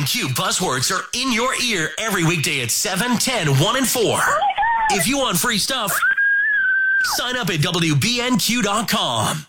WBNQ buzzwords are in your ear every weekday at 7, 10, 1, and 4. If you want free stuff, sign up at WBNQ.com.